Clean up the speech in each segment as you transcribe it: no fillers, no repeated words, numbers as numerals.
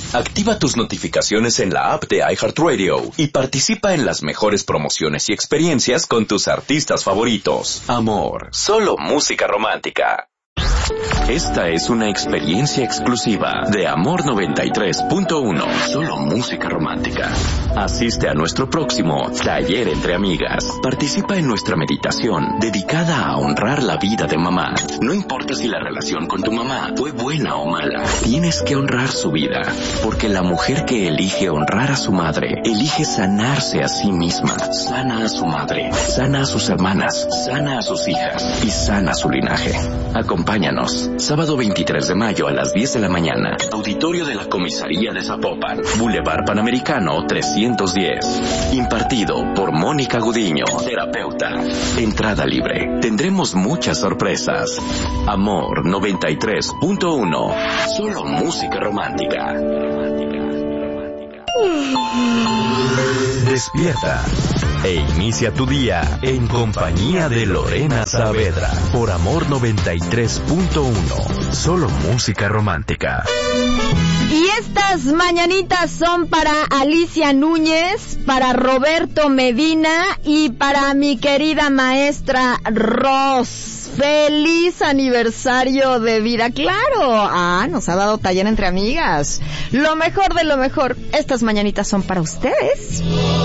Activa tus notificaciones en la app de iHeartRadio y participa en las mejores promociones y experiencias con tus artistas favoritos. Amor, solo música romántica. Esta es una experiencia exclusiva de Amor 93.1. Solo música romántica. Asiste a nuestro próximo Taller Entre Amigas. Participa en nuestra meditación dedicada a honrar la vida de mamá. No importa si la relación con tu mamá fue buena o mala, tienes que honrar su vida, porque la mujer que elige honrar a su madre, elige sanarse a sí misma. Sana a su madre, sana a sus hermanas, sana a sus hijas y sana su linaje. Acompáñanos, sábado 23 de mayo a las 10 de la mañana, auditorio de la Comisaría de Zapopan, Boulevard Panamericano 310. Impartido por Mónica Gudiño, terapeuta. Entrada libre. Tendremos muchas sorpresas. Amor 93.1. Solo música romántica. Despierta e inicia tu día en compañía de Lorena Saavedra por Amor 93.1. Solo música romántica. Y estas mañanitas son para Alicia Núñez, para Roberto Medina y para mi querida maestra Ros. ¡Feliz aniversario de vida! ¡Claro! Nos ha dado taller entre amigas. Lo mejor de lo mejor. Estas mañanitas son para ustedes.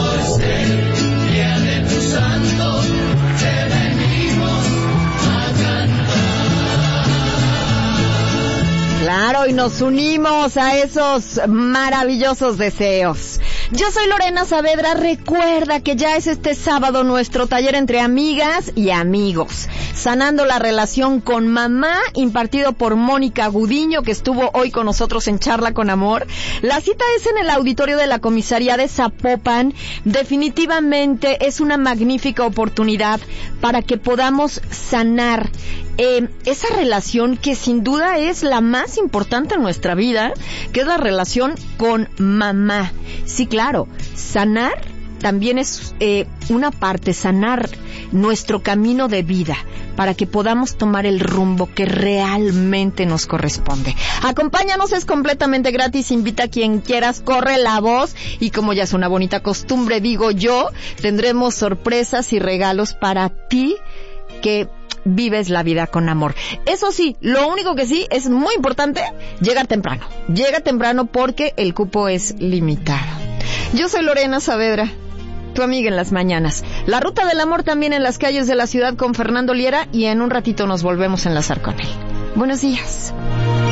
Claro, y nos unimos a esos maravillosos deseos. Yo soy Lorena Saavedra. Recuerda que ya es este sábado nuestro taller entre amigas y amigos. Sanando la relación con mamá, impartido por Mónica Gudiño, que estuvo hoy con nosotros en Charla con Amor. La cita es en el auditorio de la Comisaría de Zapopan. Definitivamente es una magnífica oportunidad para que podamos sanar esa relación que sin duda es la más importante en nuestra vida, que es la relación con mamá. Sí, claro, sanar también es una parte, sanar nuestro camino de vida para que podamos tomar el rumbo que realmente nos corresponde. Acompáñanos, es completamente gratis, invita a quien quieras, corre la voz y como ya es una bonita costumbre, digo yo, tendremos sorpresas y regalos para ti que vives la vida con amor. Eso sí, lo único que sí es muy importante, llegar temprano. Llega temprano porque el cupo es limitado. Yo soy Lorena Saavedra, tu amiga en las mañanas. La Ruta del Amor también en las calles de la ciudad con Fernando Liera y en un ratito nos volvemos a enlazar con él. Buenos días.